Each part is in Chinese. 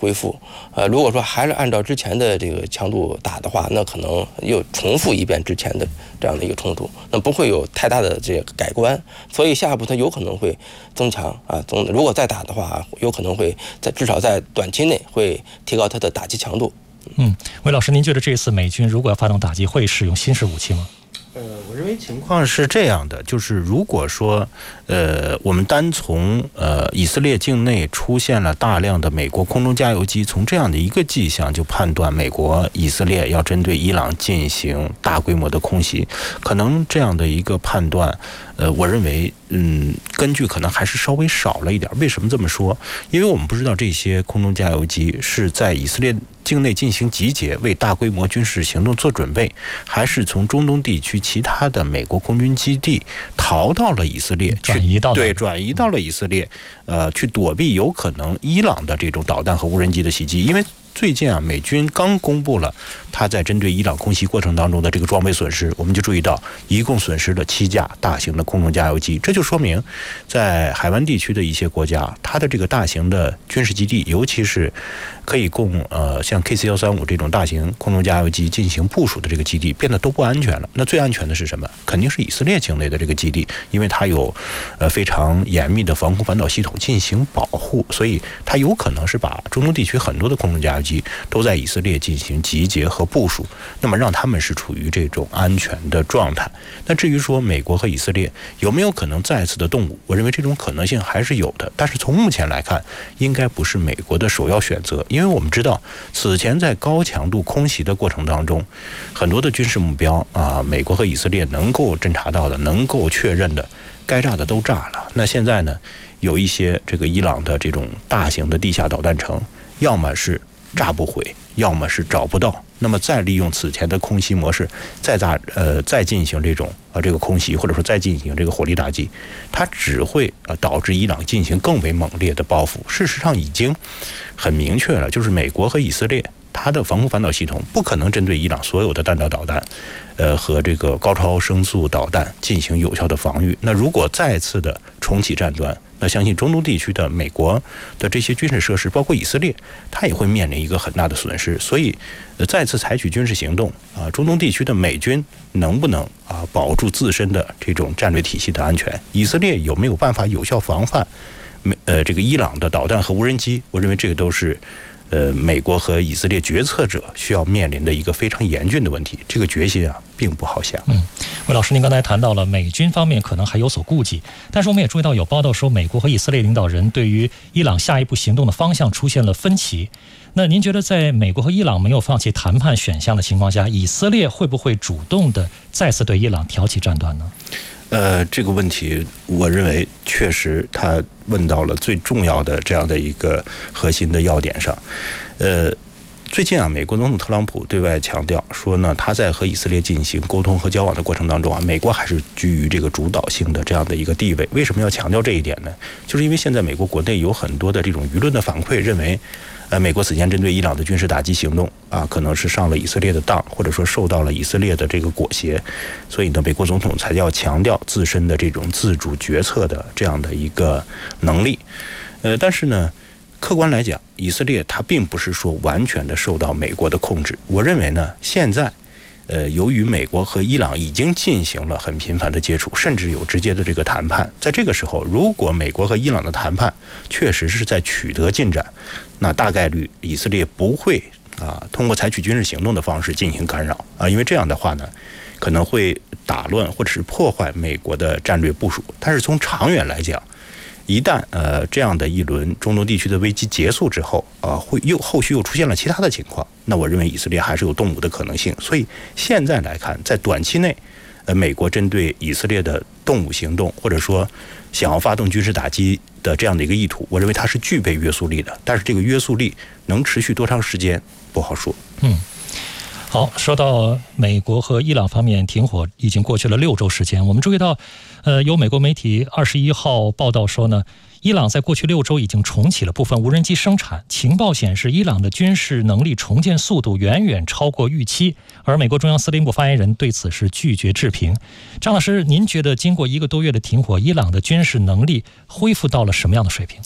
恢复。如果说还是按照之前的这个强度打的话，那可能又重复一遍之前的这样的一个冲突，那不会有太大的这个改观。所以下一步它有可能会增强啊，如果再打的话，有可能会至少在短期内会提高它的打击强度。 韦老师，您觉得这次美军如果要发动打击，会使用新式武器吗？ 我认为情况是这样的，就是如果说我们单从以色列境内出现了大量的美国空中加油机，从这样的一个迹象就判断美国以色列要针对伊朗进行大规模的空袭，可能这样的一个判断我认为根据可能还是稍微少了一点。为什么这么说？因为我们不知道这些空中加油机是在以色列境内进行集结，为大规模军事行动做准备，还是从中东地区其他的美国空军基地逃到了以色列，转移到了以色列，去躲避有可能伊朗的这种导弹和无人机的袭击。因为最近美军刚公布了他在针对伊朗空袭过程当中的这个装备损失，我们就注意到一共损失了7架大型的空中加油机，这就说明在海湾地区的一些国家，它的这个大型的军事基地，尤其是可以供像 KC-135这种大型空中加油机进行部署的这个基地变得都不安全了。那最安全的是什么？肯定是以色列境内的这个基地，因为它有非常严密的防空反导系统进行保护，所以它有可能是把中东地区很多的空中加油机都在以色列进行集结和部署，那么让他们是处于这种安全的状态。那至于说美国和以色列有没有可能再次的动武，我认为这种可能性还是有的，但是从目前来看，应该不是美国的首要选择。因为我们知道此前在高强度空袭的过程当中，很多的军事目标美国和以色列能够侦察到的，能够确认的，该炸的都炸了。那现在呢，有一些这个伊朗的这种大型的地下导弹城，要么是炸不毁，要么是找不到，那么再利用此前的空袭模式再进行这种这个空袭，或者说再进行这个火力打击，它只会导致伊朗进行更为猛烈的报复。事实上已经很明确了，就是美国和以色列它的防空反导系统不可能针对伊朗所有的弹道导弹和这个高超声速导弹进行有效的防御。那如果再次的重启战端，那相信中东地区的美国的这些军事设施，包括以色列，它也会面临一个很大的损失。所以再次采取军事行动中东地区的美军能不能保住自身的这种战略体系的安全？以色列有没有办法有效防范这个伊朗的导弹和无人机？我认为这个都是美国和以色列决策者需要面临的一个非常严峻的问题，这个决心并不好想。 魏老师，您刚才谈到了美军方面可能还有所顾忌，但是我们也注意到有报道说，美国和以色列领导人对于伊朗下一步行动的方向出现了分歧。那您觉得在美国和伊朗没有放弃谈判选项的情况下，以色列会不会主动的再次对伊朗挑起战端呢？ 这个问题我认为确实他问到了最重要的这样的一个核心的要点上。最近美国总统特朗普对外强调说呢，他在和以色列进行沟通和交往的过程当中美国还是居于这个主导性的这样的一个地位。为什么要强调这一点呢？就是因为现在美国国内有很多的这种舆论的反馈，认为美国此前针对伊朗的军事打击行动可能是上了以色列的当，或者说受到了以色列的这个裹挟，所以呢，美国总统才要强调自身的这种自主决策的这样的一个能力。但是呢，客观来讲，以色列它并不是说完全的受到美国的控制。我认为呢，现在由于美国和伊朗已经进行了很频繁的接触，甚至有直接的这个谈判，在这个时候，如果美国和伊朗的谈判确实是在取得进展，那大概率以色列不会通过采取军事行动的方式进行干扰因为这样的话呢，可能会打乱或者是破坏美国的战略部署。但是从长远来讲，一旦这样的一轮中东地区的危机结束之后后续又出现了其他的情况，那我认为以色列还是有动武的可能性。所以现在来看，在短期内美国针对以色列的动武行动，或者说想要发动军事打击的这样的一个意图，我认为它是具备约束力的。但是这个约束力能持续多长时间不好说。 好，说到美国和伊朗方面停火已经过去了6周时间，我们注意到有美国媒体21号报道说呢，伊朗在过去6周已经重启了部分无人机生产，情报显示伊朗的军事能力重建速度远远超过预期，而美国中央司令部发言人对此是拒绝置评。张老师，您觉得经过1个多月的停火，伊朗的军事能力恢复到了什么样的水平？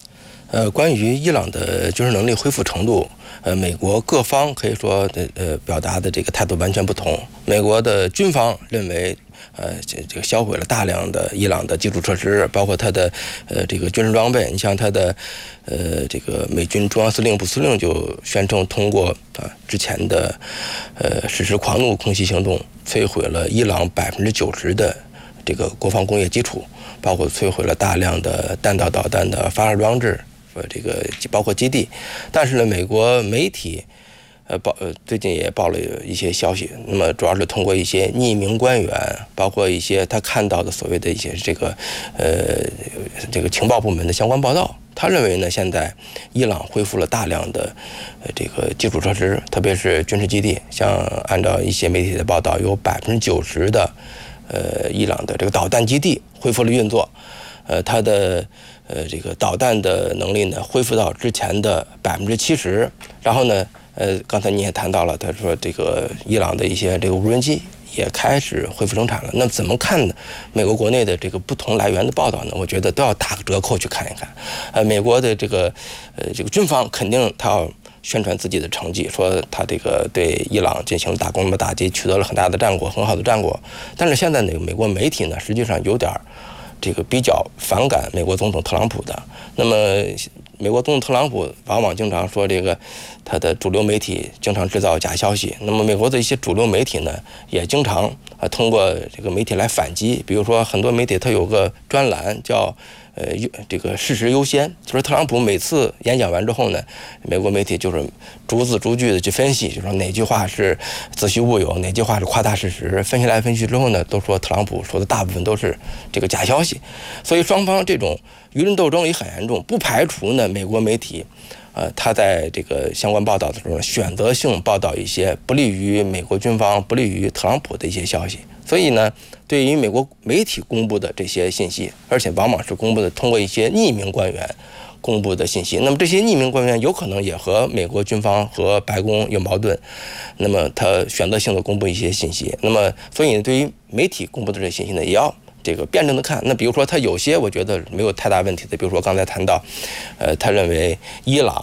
关于伊朗的军事能力恢复程度，美国各方可以说表达的这个态度完全不同。美国的军方认为，这个销毁了大量的伊朗的基础设施，包括它的这个军事装备。你像它的这个美军中央司令部司令就宣称，通过之前的实施狂怒空袭行动，摧毁了伊朗90%的这个国防工业基础，包括摧毁了大量的弹道导弹的发射装置，这个包括基地。但是呢，美国媒体最近也报了一些消息，那么主要是通过一些匿名官员，包括一些他看到的所谓的一些这个情报部门的相关报道。他认为呢，现在伊朗恢复了大量的这个基础设施，特别是军事基地，像按照一些媒体的报道，有90%的伊朗的这个导弹基地恢复了运作，它的这个导弹的能力呢恢复到之前的70%，然后呢。刚才你也谈到了，他说这个伊朗的一些这个无人机也开始恢复生产了。那怎么看呢？美国国内的这个不同来源的报道呢？我觉得都要打个折扣去看一看。美国的这个军方肯定他要宣传自己的成绩，说他这个对伊朗进行大规模打击，取得了很大的战果，很好的战果。但是现在呢，美国媒体呢，实际上有点这个比较反感美国总统特朗普的。那么美国总统特朗普往往经常说这个他的主流媒体经常制造假消息，那么美国的一些主流媒体呢也经常通过这个媒体来反击。比如说很多媒体它有个专栏叫这个事实优先，就是特朗普每次演讲完之后呢，美国媒体就是逐字逐句的去分析，就说哪句话是子虚乌有，哪句话是夸大事实，分析来分析之后呢，都说特朗普说的大部分都是这个假消息。所以双方这种舆论斗争也很严重，不排除呢美国媒体他在这个相关报道的时候选择性报道一些不利于美国军方、不利于特朗普的一些消息。所以呢，对于美国媒体公布的这些信息，而且往往是公布的通过一些匿名官员公布的信息，那么这些匿名官员有可能也和美国军方和白宫有矛盾，那么他选择性的公布一些信息。那么所以对于媒体公布的这些信息呢，也要这个辩证的看。那比如说他有些我觉得没有太大问题的，比如说刚才谈到他认为伊朗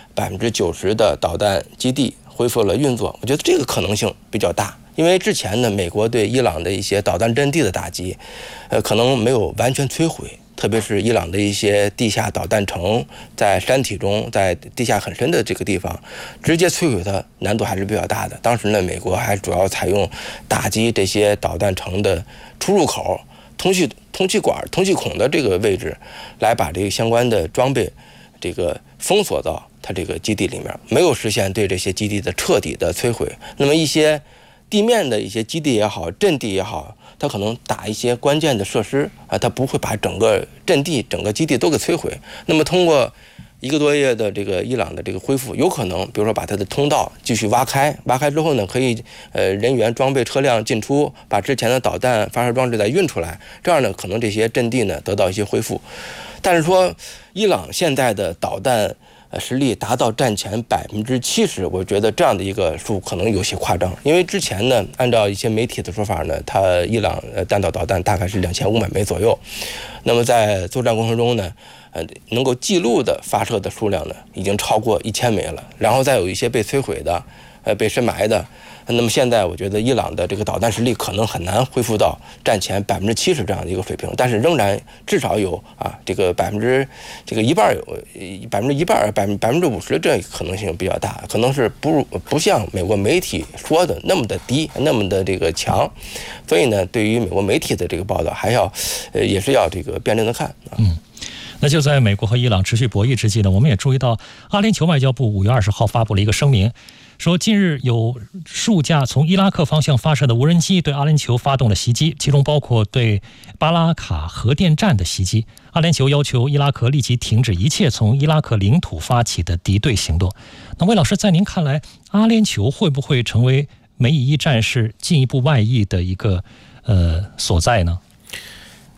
90%的导弹基地恢复了运作，我觉得这个可能性比较大。因为之前呢，美国对伊朗的一些导弹阵地的打击，可能没有完全摧毁，特别是伊朗的一些地下导弹城，在山体中，在地下很深的这个地方，直接摧毁它难度还是比较大的。当时呢，美国还主要采用打击这些导弹城的出入口、通气管、通气孔的这个位置，来把这个相关的装备这个封锁到它这个基地里面，没有实现对这些基地的彻底的摧毁。那么一些地面的一些基地也好，阵地也好，它可能打一些关键的设施它不会把整个阵地、整个基地都给摧毁。那么通过1个多月的这个伊朗的这个恢复，有可能比如说把它的通道继续挖开之后呢，可以人员、装备、车辆进出，把之前的导弹发射装置再运出来，这样呢，可能这些阵地呢得到一些恢复。但是说伊朗现在的导弹实力达到战前70%，我觉得这样的一个数可能有些夸张。因为之前呢，按照一些媒体的说法呢，伊朗弹道导弹大概是2500枚左右。那么在作战过程中呢，能够记录的发射的数量呢，已经超过1000枚了。然后再有一些被摧毁的，被深埋的。那么现在我觉得伊朗的这个导弹实力可能很难恢复到战前70%这样的一个水平，但是仍然至少有这个一半50%这可能性比较大，可能是不像美国媒体说的那么的低，那么的这个强。所以呢，对于美国媒体的这个报道，还要也是要这个辩证的看那就在美国和伊朗持续博弈之际呢，我们也注意到阿联酋外交部5月20号发布了一个声明，说近日有数架从伊拉克方向发射的无人机对阿联酋发动了袭击，其中包括对巴拉卡核电站的袭击。阿联酋要求伊拉克立即停止一切从伊拉克领土发起的敌对行动。那魏老师，在您看来，阿联酋会不会成为美以伊战事进一步外溢的一个所在呢？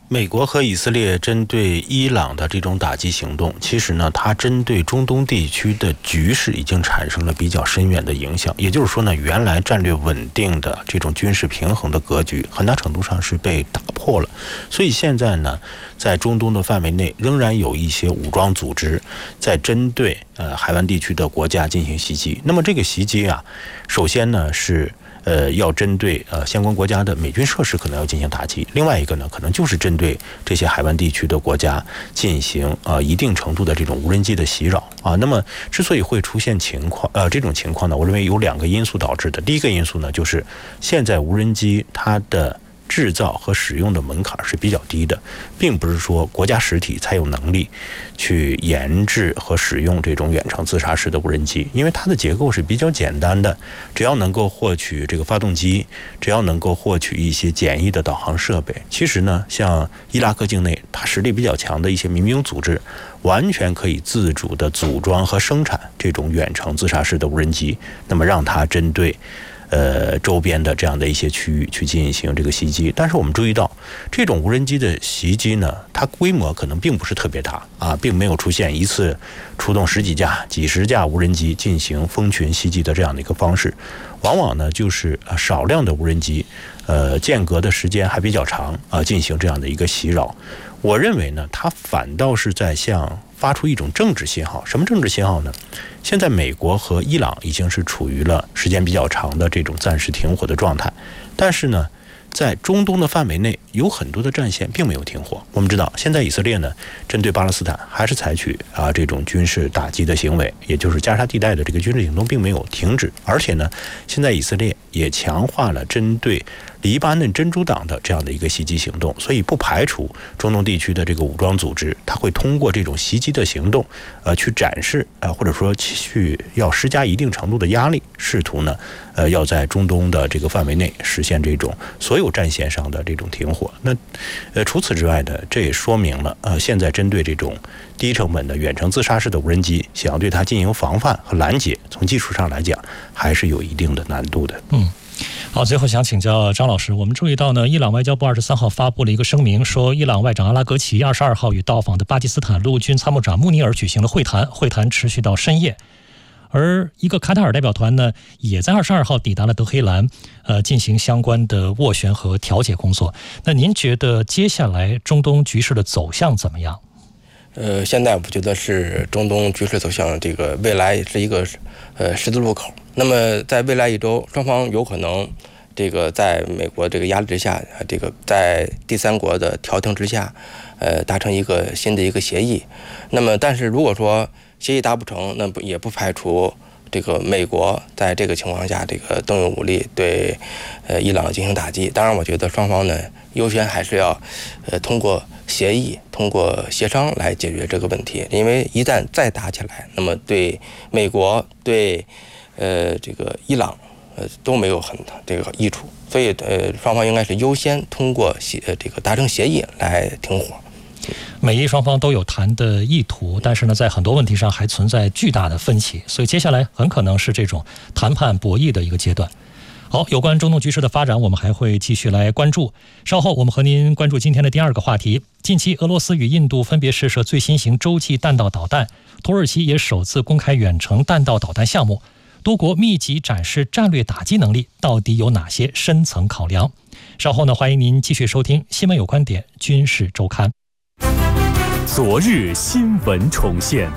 美国和以色列针对伊朗的这种打击行动，其实呢，它针对中东地区的局势已经产生了比较深远的影响。也就是说呢，原来战略稳定的这种军事平衡的格局，很大程度上是被打破了。所以现在呢，在中东的范围内，仍然有一些武装组织在针对海湾地区的国家进行袭击。那么这个袭击啊，首先呢是要针对相关国家的美军设施可能要进行打击，另外一个呢，可能就是针对这些海湾地区的国家进行一定程度的这种无人机的袭扰啊。那么之所以会出现这种情况呢，我认为有2个因素导致的。第一个因素呢，就是现在无人机它的制造和使用的门槛是比较低的，并不是说国家实体才有能力去研制和使用这种远程自杀式的无人机，因为它的结构是比较简单的，只要能够获取这个发动机，只要能够获取一些简易的导航设备，其实呢，像伊拉克境内它实力比较强的一些民兵组织，完全可以自主的组装和生产这种远程自杀式的无人机，那么让它针对周边的这样的一些区域去进行这个袭击。但是我们注意到，这种无人机的袭击呢，它规模可能并不是特别大啊，并没有出现一次出动10几架、几十架无人机进行蜂群袭击的这样的一个方式，往往呢就是少量的无人机，间隔的时间还比较长啊，进行这样的一个袭扰。我认为呢，它反倒是在向发出一种政治信号。什么政治信号呢？现在美国和伊朗已经是处于了时间比较长的这种暂时停火的状态，但是呢，在中东的范围内有很多的战线并没有停火。我们知道，现在以色列呢，针对巴勒斯坦还是采取这种军事打击的行为，也就是加沙地带的这个军事行动并没有停止，而且呢，现在以色列也强化了针对黎巴嫩真主党的这样的一个袭击行动，所以不排除中东地区的这个武装组织，它会通过这种袭击的行动，去展示或者说去要施加一定程度的压力，试图呢，要在中东的这个范围内实现这种所有战线上的这种停火。那除此之外呢，这也说明了现在针对这种低成本的远程自杀式的无人机，想要对它进行防范和拦截，从技术上来讲还是有一定的难度的。 好，最后想请教张老师，我们注意到呢，伊朗外交部23号发布了一个声明，说伊朗外长阿拉格齐22号与到访的巴基斯坦陆军参谋长穆尼尔举行了会谈，会谈持续到深夜。而一个卡塔尔代表团呢，也在22号抵达了德黑兰，进行相关的斡旋和调解工作。那您觉得接下来中东局势的走向怎么样？ 现在我觉得是中东局势走向这个未来是一个十字路口。那么在未来1周，双方有可能这个在美国这个压力之下，这个在第三国的调停之下，达成一个新的一个协议。那么但是如果说协议达不成，那也不排除这个美国在这个情况下这个动用武力对伊朗进行打击。当然我觉得双方呢优先还是要通过协议、通过协商来解决这个问题，因为一旦再打起来，那么对美国对这个伊朗都没有很这个益处，所以双方应该是优先通过这个达成协议来停火。 美伊双方都有谈的意图，但是呢，在很多问题上还存在巨大的分歧，所以接下来很可能是这种谈判博弈的一个阶段。好，有关中东局势的发展，我们还会继续来关注。稍后我们和您关注今天的第2个话题。近期，俄罗斯与印度分别试射最新型洲际弹道导弹，土耳其也首次公开远程弹道导弹项目。多国密集展示战略打击能力，到底有哪些深层考量？稍后呢，欢迎您继续收听《新闻有观点·军事周刊》。 昨日新闻重现。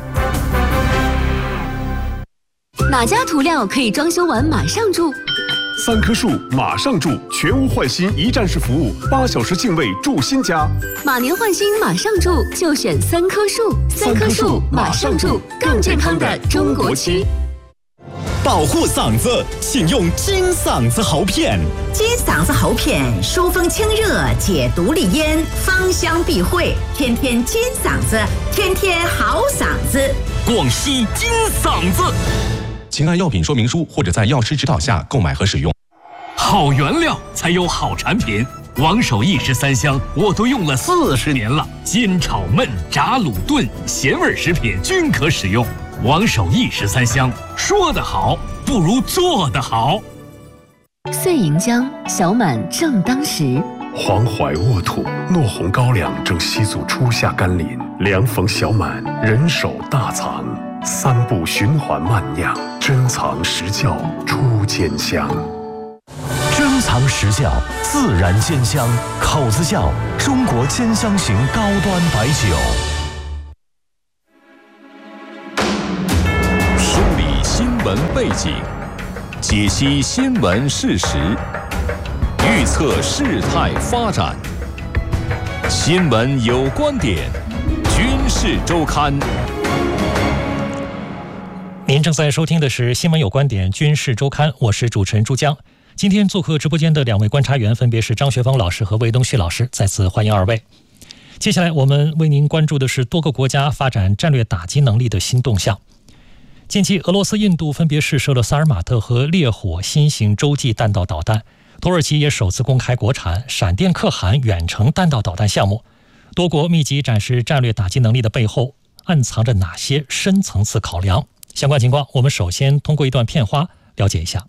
哪家涂料可以装修完马上住 ？3棵树马上住，全屋换新一站式服务，8小时净位住新家。 马年换新马上住，就选3棵树。3棵树马上住，更健康的中国区。 保护嗓子，请用金嗓子喉片。 金嗓子喉片疏风清热，解毒利咽，芳香避秽，天天金嗓子，天天好嗓子。 广西金嗓子， 请按药品说明书或者在药师指导下购买和使用。 好原料才有好产品，王守义13香我都用了40年了，煎炒焖炸卤炖咸味食品均可使用。王守义13香，说得好不如做得好。 岁盈江，小满正当时。 黄淮沃土，糯红高粱正西祖初夏甘霖，凉逢小满，人手大藏。3步循环慢酿，珍藏时窖出坚香。 珍藏时窖，自然坚香。口子窖，中国坚香型高端白酒。 梳理新闻背景，解析新闻事实，预测事态发展。新闻有观点，军事周刊。 您正在收听的是《新闻有观点·军事周刊》，我是主持人朱江。今天做客直播间的2位观察员分别是张学芳老师和魏东旭老师，再次欢迎2位。接下来我们为您关注的是多个国家发展战略打击能力的新动向。近期，俄罗斯、印度分别试射了萨尔马特和烈火新型洲际弹道导弹，土耳其也首次公开国产闪电可汗远程弹道导弹项目。多国密集展示战略打击能力的背后，暗藏着哪些深层次考量？相关情况，我们首先通过一段片花了解一下。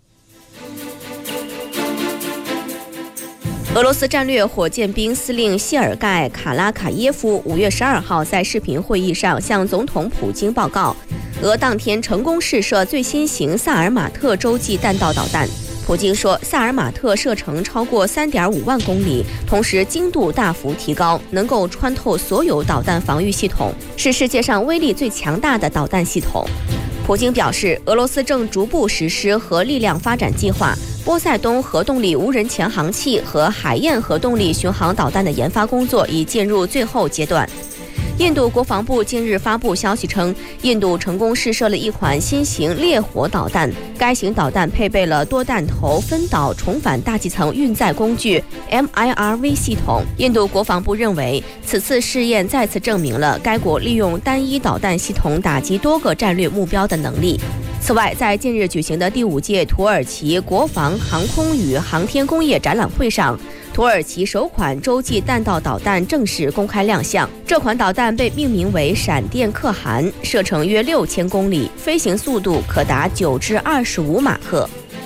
俄罗斯战略火箭兵司令谢尔盖·卡拉卡耶夫5月12号在视频会议上向总统普京报告，俄当天成功试射最新型萨尔马特洲际弹道导弹。普京说，萨尔马特射程超过3.5万公里，同时精度大幅提高，能够穿透所有导弹防御系统，是世界上威力最强大的导弹系统。普京表示，俄罗斯正逐步实施核力量发展计划，波塞冬核动力无人潜航器和海燕核动力巡航导弹的研发工作已进入最后阶段。印度国防部近日发布消息称，印度成功试射了一款新型烈火导弹，该型导弹配备了多弹头分导重返大气层运载工具 MIRV 系统。印度国防部认为，此次试验再次证明了该国利用单一导弹系统打击多个战略目标的能力。此外，在近日举行的第5届土耳其国防、航空与航天工业展览会上，土耳其首款洲际弹道导弹正式公开亮相。这款导弹被命名为闪电可汗，射程约6000公里，飞行速度可达9至25马赫。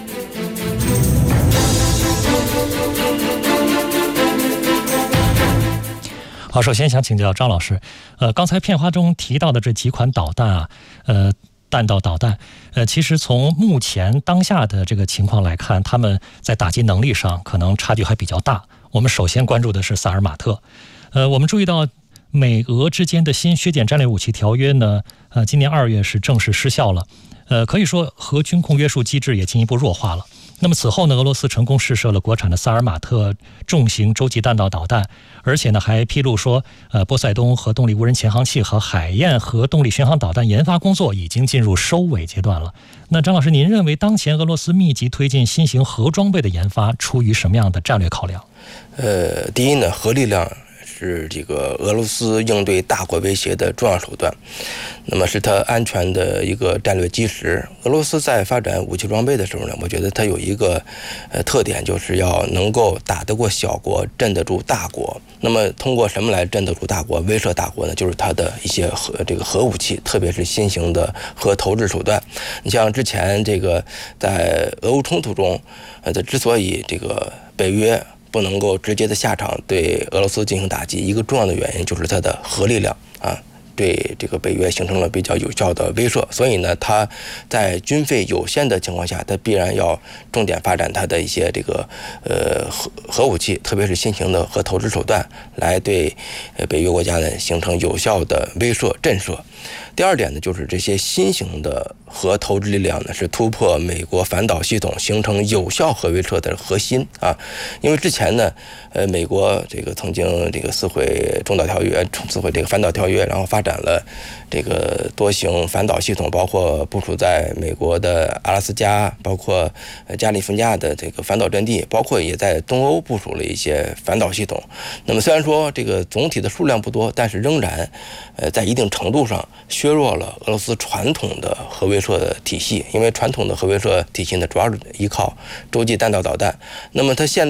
好，首先想请教张老师，刚才片花中提到的这几款导弹啊，弹道导弹，其实从目前当下的这个情况来看，他们在打击能力上可能差距还比较大。我们首先关注的是萨尔马特，我们注意到美俄之间的新削减战略武器条约呢，今年2月是正式失效了，可以说核军控约束机制也进一步弱化了。那么此后呢，俄罗斯成功试射了国产的萨尔马特重型洲际弹道导弹，而且呢还披露说，波塞冬核动力无人潜航器和海燕核动力巡航导弹研发工作已经进入收尾阶段了。那张老师，您认为当前俄罗斯密集推进新型核装备的研发，出于什么样的战略考量？ 第一呢，核力量是这个俄罗斯应对大国威胁的重要手段，那么是它安全的一个战略基石。俄罗斯在发展武器装备的时候呢，我觉得它有一个特点，就是要能够打得过小国，镇得住大国。那么通过什么来镇得住大国、威慑大国呢？就是它的一些核武器，特别是新型的核投掷手段。你像之前这个在俄乌冲突中，它之所以这个北约不能够直接的下场对俄罗斯进行打击，一个重要的原因就是它的核力量啊，对这个北约形成了比较有效的威慑。所以呢，它在军费有限的情况下，它必然要重点发展它的一些这个核武器，特别是新型的核投掷手段，来对北约国家呢形成有效的威慑震慑。第二点呢，就是这些新型的核投掷力量呢，是突破美国反导系统，形成有效核威慑的核心啊。因为之前呢，美国这个曾经这个撕毁中导条约，撕毁这个反导条约，然后发展了这个多型反导系统，包括部署在美国的阿拉斯加，包括加利福尼亚的这个反导阵地，包括也在东欧部署了一些反导系统。那么虽然说这个总体的数量不多，但是仍然在一定程度上削弱了俄罗斯传统的核威慑的体系。因为传统的核威慑体系呢，主要是依靠洲际弹道导弹。那么它现在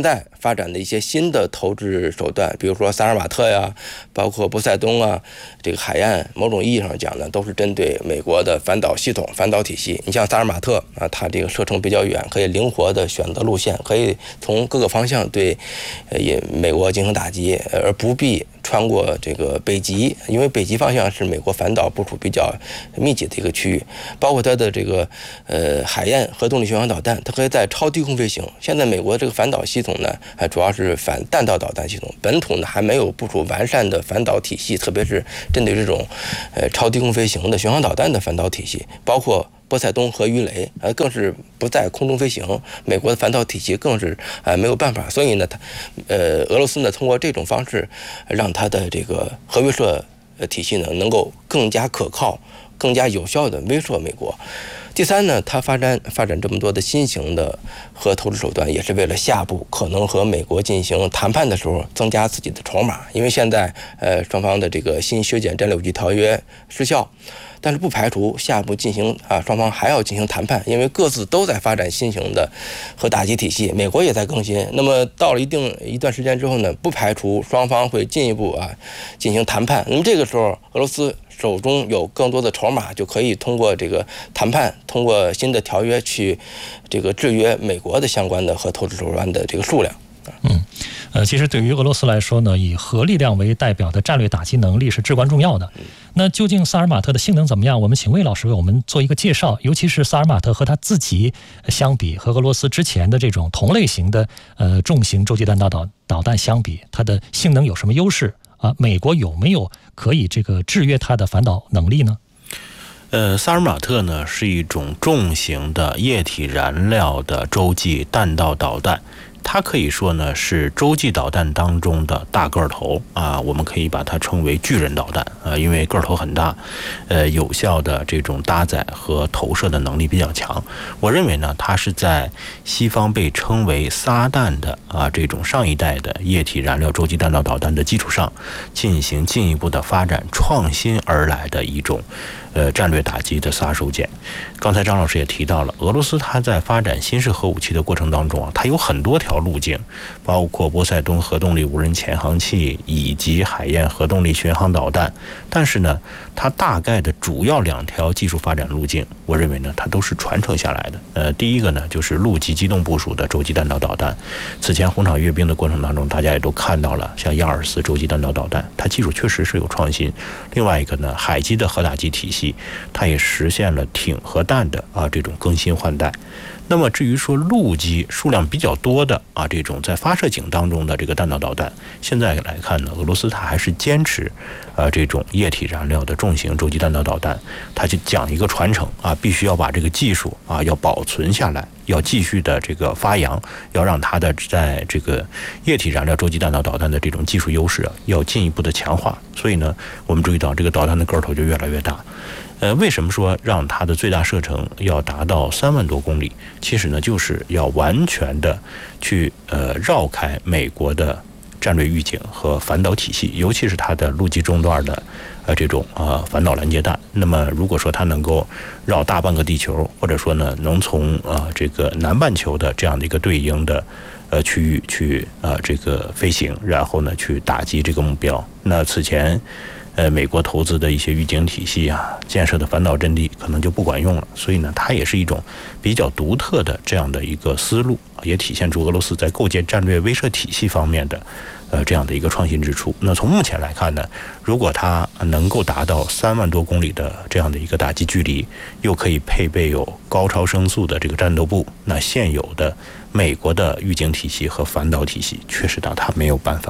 发展的一些新的投掷手段，比如说萨尔马特呀，包括波塞冬啊，这个海岸，某种意义上讲呢，都是针对美国的反导系统、反导体系。你像萨尔马特啊，它这个射程比较远，可以灵活的选择路线，可以从各个方向对美国进行打击，而不必穿过这个北极，因为北极方向是美国反导部署比较密集的一个区域，包括它的这个海岸核动力巡航导弹，它可以在超低空飞行。现在美国这个反导系统呢，主要是反弹道导弹系统，本土呢还没有部署完善的反导体系，特别是针对这种超低空飞行的巡航导弹的反导体系，包括波塞冬和鱼雷，更是不在空中飞行，美国的反导体系更是没有办法，所以呢，俄罗斯呢通过这种方式，让它的这个核威慑体系呢能够更加可靠、更加有效的威慑美国。第三呢，它发展这么多的新型的核投掷手段，也是为了下步可能和美国进行谈判的时候增加自己的筹码。因为现在双方的这个新削减战略武器条约失效，但是不排除下步进行双方还要进行谈判，因为各自都在发展新型的核打击体系，美国也在更新。那么到了一段时间之后呢，不排除双方会进一步进行谈判。那么这个时候，俄罗斯手中有更多的筹码，就可以通过这个谈判，通过新的条约去这个制约美国的相关的核投掷手段的这个数量。 其实对于俄罗斯来说呢，以核力量为代表的战略打击能力是至关重要的。那究竟萨尔马特的性能怎么样？我们请魏老师为我们做一个介绍，尤其是萨尔马特和他自己相比，和俄罗斯之前的这种同类型的重型洲际弹道导弹相比，它的性能有什么优势啊？美国有没有可以这个制约它的反导能力呢？ 萨尔马特呢是一种重型的液体燃料的洲际弹道导弹。它可以说呢是洲际导弹当中的大个头我们可以把它称为巨人导弹因为个头很大，有效的这种搭载和投射的能力比较强。我认为呢，它是在西方被称为撒旦的这种上一代的液体燃料洲际弹道导弹的基础上，进行进一步的发展创新而来的一种战略打击的杀手锏。刚才张老师也提到了，俄罗斯它在发展新式核武器的过程当中它有很多条路径，包括波塞冬核动力无人潜航器以及海燕核动力巡航导弹。但是呢，它大概的主要2条技术发展路径，我认为呢，它都是传承下来的。第一个呢，就是陆基机动部署的洲际弹道导弹。此前红场阅兵的过程当中，大家也都看到了，像亚尔斯洲际弹道导弹，它技术确实是有创新。另外一个呢，海基的核打击体系，它也实现了挺核弹的这种更新换代。那么至于说陆基数量比较多的这种在发射井当中的这个弹道导弹，现在来看呢，俄罗斯它还是坚持这种液体燃料的重型洲际弹道导弹，它就讲一个传承必须要把这个技术要保存下来，要继续的这个发扬，要让它的在这个液体燃料洲际弹道导弹的这种技术优势要进一步的强化。所以呢，我们注意到这个导弹的个头就越来越大。为什么说让它的最大射程要达到3万多公里？其实呢，就是要完全的去绕开美国的战略预警和反导体系，尤其是它的陆基中段的这种反导拦截弹。那么如果说它能够绕大半个地球，或者说呢能从这个南半球的这样的一个对应的区域去这个飞行，然后呢去打击这个目标，那此前美国投资的一些预警体系建设的反导阵地可能就不管用了。所以呢，它也是一种比较独特的这样的一个思路，也体现出俄罗斯在构建战略威慑体系方面的这样的一个创新之处。那从目前来看呢，如果它能够达到3万多公里的这样的一个打击距离，又可以配备有高超声速的这个战斗部，那现有的美国的预警体系和反导体系确实让它没有办法。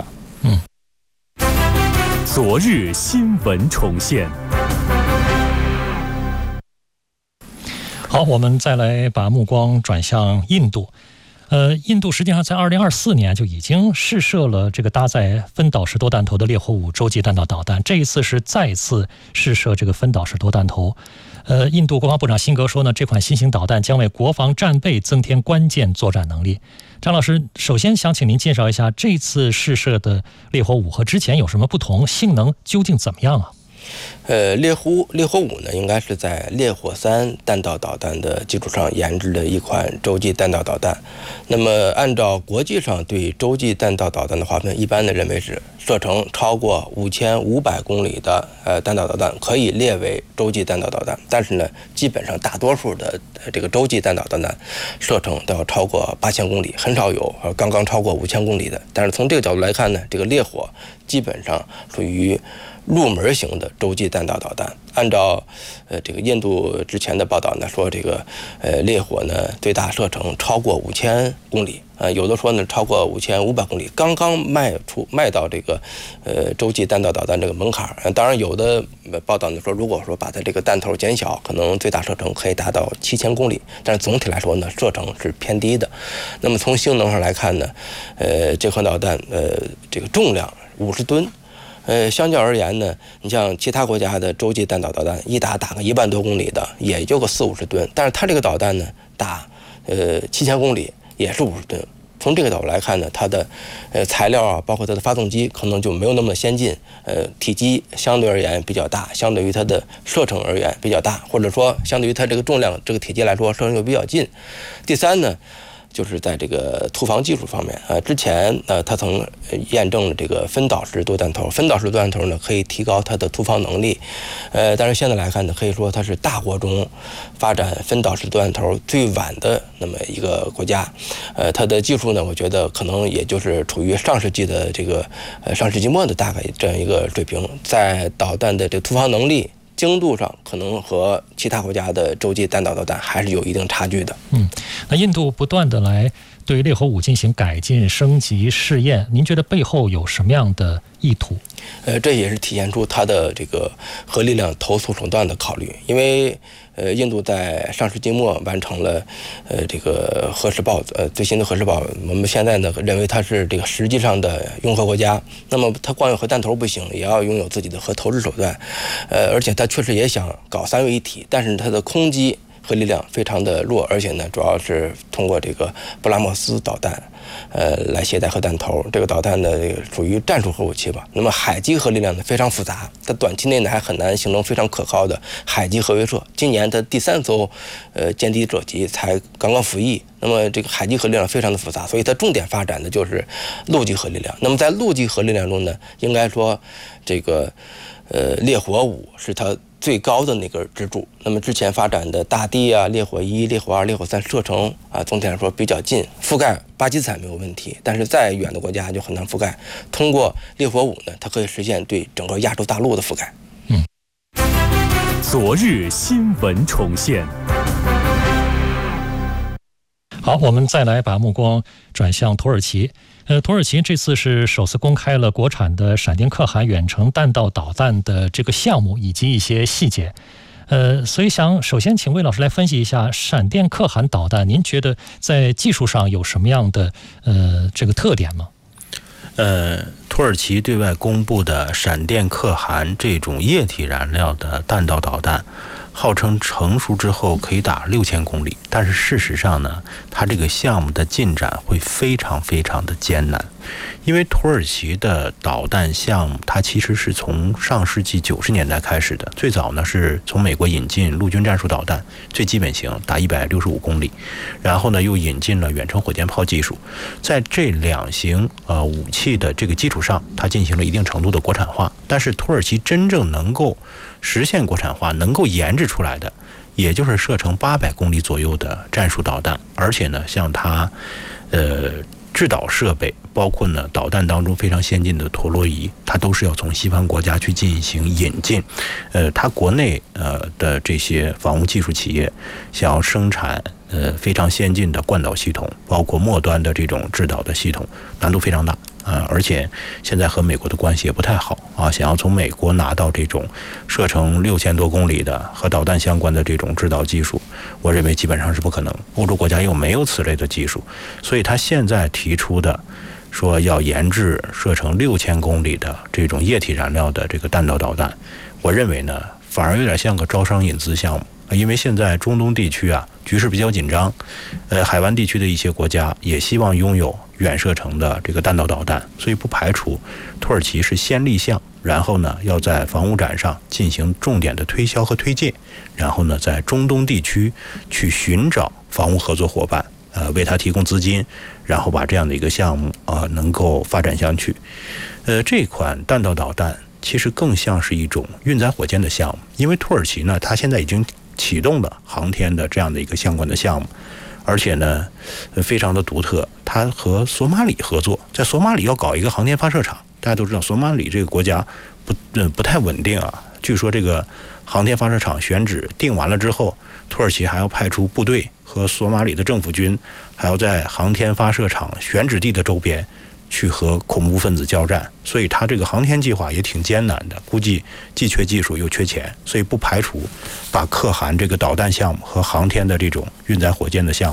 昨日新闻重现。 好，我们再来把目光转向印度。印度实际上在2024年就已经试射了这个搭载分导式多弹头的烈火5洲际弹道导弹，这一次是再次试射这个分导式多弹头。印度国防部长辛格说呢，这款新型导弹将为国防战备增添关键作战能力。张老师，首先想请您介绍一下这次试射的烈火5和之前有什么不同，性能究竟怎么样啊？ 烈火5呢，应该是在烈火3弹道导弹的基础上研制的一款洲际弹道导弹。那么按照国际上对洲际弹道导弹的划分，一般的认为是射程超过5500公里的弹道导弹可以列为洲际弹道导弹。但是呢，基本上大多数的这个洲际弹道导弹射程都要超过8000公里，很少有刚刚超过5000公里的。但是从这个角度来看呢，这个烈火基本上属于入门型的洲际弹道导弹。按照这个印度之前的报道呢，说这个烈火呢最大射程超过5000公里，有的说呢超过5500公里，刚刚迈到这个洲际弹道导弹这个门槛。当然有的报道呢说，如果说把它这个弹头减小，可能最大射程可以达到7000公里，但是总体来说呢，射程是偏低的。那么从性能上来看呢，这款导弹这个重量50吨。相较而言呢，你像其他国家的洲际弹道导弹，一打个1万多公里的，也就个40-50吨，但是它这个导弹呢，打7000公里也是50吨。从这个角度来看呢，它的材料啊，包括它的发动机，可能就没有那么先进，体积相对而言比较大，相对于它的射程而言比较大，或者说相对于它这个重量、这个体积来说，射程又比较近。第三呢，就是在这个突防技术方面之前它曾验证了这个分导式多弹头。分导式多弹头呢，可以提高它的突防能力。但是现在来看呢，可以说它是大国中发展分导式多弹头最晚的那么一个国家。它的技术呢，我觉得可能也就是处于上世纪的这个上世纪末的大概这样一个水平，在导弹的这个突防能力、精度上，可能和其他国家的洲际弹道导弹还是有一定差距的。 那印度不断的来对烈火5进行改进、升级、试验，您觉得背后有什么样的意图？ 这也是体现出它的这个核力量投诉手段的考虑。因为印度在上世纪末完成了这个核试爆，最新的核试爆，我们现在呢认为它是这个实际上的拥核国家。那么它光有核弹头不行，也要拥有自己的核投掷手段。而且它确实也想搞3位一体，但是它的空基核力量非常的弱，而且呢，主要是通过这个布拉莫斯导弹，来携带核弹头。这个导弹呢，属于战术核武器吧。那么海基核力量呢非常复杂，它短期内呢还很难形成非常可靠的海基核威慑。今年它第3艘歼敌者级才刚刚服役，那么这个海基核力量非常的复杂，所以它重点发展的就是陆基核力量。那么在陆基核力量中呢，应该说这个烈火5是它最高的那个支柱。那么之前发展的大地啊、烈火1、烈火2、烈火3射程总体来说比较近，覆盖巴基斯坦没有问题，但是再远的国家就很难覆盖。通过烈火5呢，它可以实现对整个亚洲大陆的覆盖。 昨日新闻重现。 好，我们再来把目光转向土耳其。土耳其这次是首次公开了国产的闪电可汗远程弹道导弹的这个项目以及一些细节。所以想首先请魏老师来分析一下闪电可汗导弹，您觉得在技术上有什么样的这个特点吗？ 土耳其对外公布的闪电可汗这种液体燃料的弹道导弹，号称成熟之后可以打6000公里，但是事实上呢，它这个项目的进展会非常非常的艰难。因为土耳其的导弹项目，它其实是从上世纪90年代开始的。最早呢是从美国引进陆军战术导弹，最基本型打165公里，然后呢又引进了远程火箭炮技术。在这2型武器的这个基础上，它进行了一定程度的国产化。但是土耳其真正能够实现国产化、能够研制出来的，也就是射程800公里左右的战术导弹。而且呢，像它制导设备，包括呢导弹当中非常先进的陀螺仪，它都是要从西方国家去进行引进。它国内的这些防务技术企业想要生产非常先进的惯导系统，包括末端的这种制导的系统，难度非常大。而且现在和美国的关系也不太好想要从美国拿到这种射程6000多公里的和导弹相关的这种制导技术，我认为基本上是不可能。欧洲国家又没有此类的技术，所以他现在提出的说要研制射程6000公里的这种液体燃料的这个弹道导弹，我认为呢反而有点像个招商引资项目因为现在中东地区局势比较紧张，海湾地区的一些国家也希望拥有远射程的这个弹道导弹，所以不排除土耳其是先立项，然后呢要在防务展上进行重点的推销和推介，然后呢在中东地区去寻找防务合作伙伴，为他提供资金，然后把这样的一个项目能够发展下去。这款弹道导弹其实更像是一种运载火箭的项目，因为土耳其呢，它现在已经启动了航天的这样的一个相关的项目，而且呢，非常的独特。它和索马里合作，在索马里要搞一个航天发射场。大家都知道，索马里这个国家不太稳定据说这个航天发射场选址定完了之后，土耳其还要派出部队和索马里的政府军，还要在航天发射场选址地的周边去和恐怖分子交战，所以他这个航天计划也挺艰难的，估计既缺技术又缺钱，所以不排除把可汗这个导弹项目和航天的这种运载火箭的项